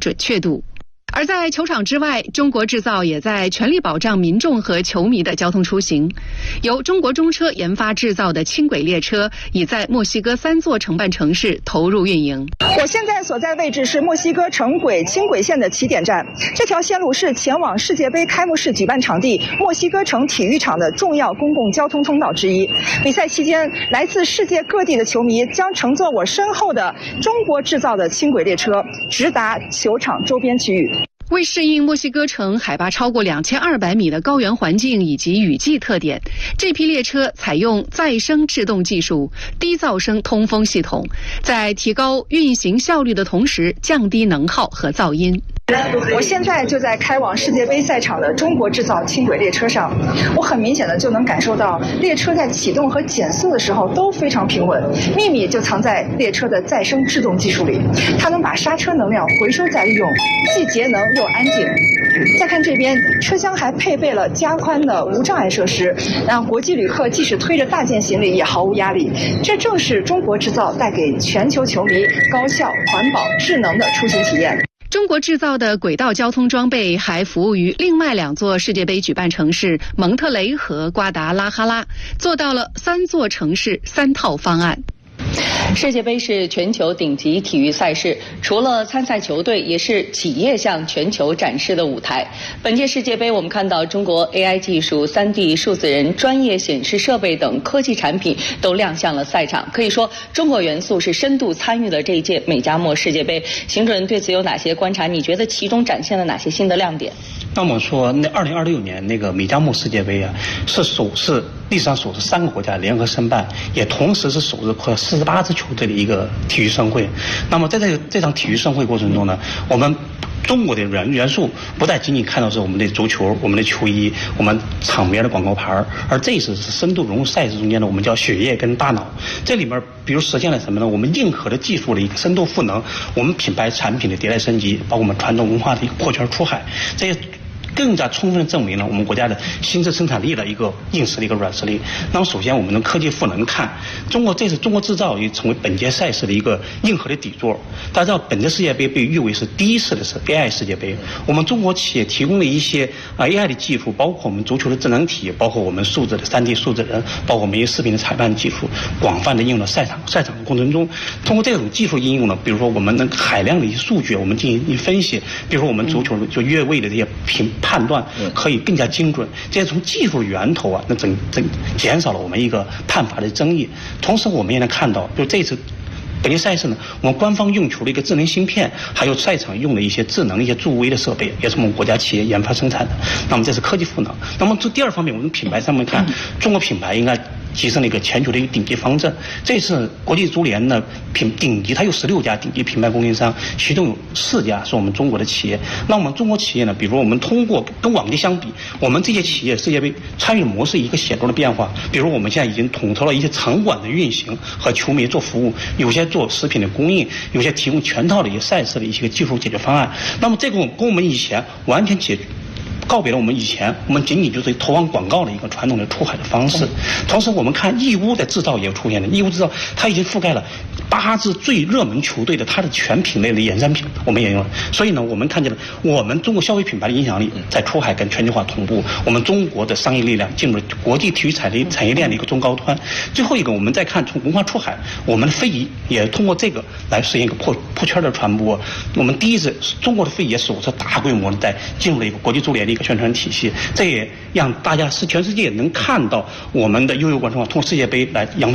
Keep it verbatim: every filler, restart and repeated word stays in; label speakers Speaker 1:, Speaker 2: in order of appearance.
Speaker 1: 准确度。而在球场之外，中国制造也在全力保障民众和球迷的交通出行。由中国中车研发制造的轻轨列车已在墨西哥三座承办城市投入运营。
Speaker 2: 我现在所在位置是墨西哥城轨轻轨线的起点站，这条线路是前往世界杯开幕式举办场地墨西哥城体育场的重要公共交通通道之一。比赛期间，来自世界各地的球迷将乘坐我身后的中国制造的轻轨列车，直达球场周边区域。
Speaker 1: 为适应墨西哥城海拔超过两千二百米的高原环境以及雨季特点，这批列车采用再生制动技术、低噪声通风系统，在提高运行效率的同时，降低能耗和噪音。
Speaker 2: 我现在就在开往世界杯赛场的中国制造轻轨列车上，我很明显的就能感受到列车在启动和减速的时候都非常平稳，秘密就藏在列车的再生制动技术里，它能把刹车能量回收再利用，既节能又安静。再看这边，车厢还配备了加宽的无障碍设施，让国际旅客即使推着大件行李也毫无压力。这正是中国制造带给全球球迷高效、环保、智能的出行体验。
Speaker 1: 中国制造的轨道交通装备还服务于另外两座世界杯举办城市蒙特雷和瓜达拉哈拉，做到了三座城市三套方案。
Speaker 3: 世界杯是全球顶级体育赛事，除了参赛球队，也是企业向全球展示的舞台。本届世界杯，我们看到中国 A I 技术、三 D 数字人、专业显示设备等科技产品都亮相了赛场。可以说，中国元素是深度参与了这一届美加墨世界杯。邢主任对此有哪些观察？你觉得其中展现了哪些新的亮点？
Speaker 4: 那么说，那二零二六年那个美加墨世界杯啊，是首次历史上首次三个国家联合申办，也同时是首次扩四十八支球队的一个体育盛会。那么在这个这场体育盛会过程中呢，我们中国的元元素不但仅仅看到是我们的足球、我们的球衣、我们场边的广告牌，而这一次是深度融入赛事中间的，我们叫血液跟大脑。这里面比如实现了什么呢？我们硬核的技术的一个深度赋能，我们品牌产品的迭代升级，包括我们传统文化的一个破圈出海，这些更加充分的证明了我们国家的新质生产力的一个硬实力、一个软实力。那么，首先我们从科技赋能看，中国这次中国制造也成为本届赛事的一个硬核的底座。大家知道，本届世界杯被誉为是第一次的是 A I 世界杯。我们中国企业提供了一些啊 A I 的技术，包括我们足球的智能体，包括我们数字的三 D 数字人，包括我们一些视频的裁判技术，广泛的应用到赛场赛场的过程中。通过这种技术应用呢，比如说我们能海量的一些数据，我们进行一分析，比如说我们足球就越位的这些评判断可以更加精准，这些从技术源头啊，那整整减少了我们一个判罚的争议。同时，我们也能看到，就这次本届赛事呢，我们官方用球的一个智能芯片，还有赛场用的一些智能的一些助威的设备，也是我们国家企业研发生产的。那么这是科技赋能。那么这第二方面，我们品牌上面看，中国品牌应该提升了一个全球的一个顶级方阵。这次国际足联呢，品顶级它有十六家顶级品牌供应商，其中有四家是我们中国的企业。那我们中国企业呢，比如我们通过跟往届相比，我们这些企业世界杯参与模式一个显著的变化。比如我们现在已经统筹了一些场馆的运行和球迷做服务，有些做食品的供应，有些提供全套的一些赛事的一些技术解决方案。那么这个跟我们以前完全解决。告别了我们以前我们仅仅就是投放广告的一个传统的出海的方式。同时我们看义乌的制造也出现了，义乌制造它已经覆盖了八支最热门球队的它的全品类的衍生品，我们也用了。所以呢，我们看见了我们中国消费品牌的影响力在出海跟全球化同步，我们中国的商业力量进入了国际体育产业产业链的一个中高端。最后一个，我们再看从文化出海，我们的非遗也通过这个来实现一个破破圈的传播。我们第一次中国的非遗也首次大规模的在进入了一个国际足联的一个宣传体系，这也让大家是全世界能看到我们的悠悠文化通过世界杯来扬